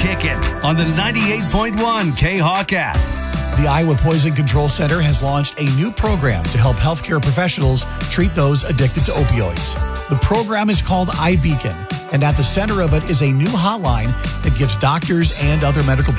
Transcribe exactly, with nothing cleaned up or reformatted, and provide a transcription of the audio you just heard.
Ticket on the ninety-eight point one K-Hawk app. The Iowa Poison Control Center has launched a new program to help healthcare professionals treat those addicted to opioids. The program is called iBeacon, and at the center of it is a new hotline that gives doctors and other medical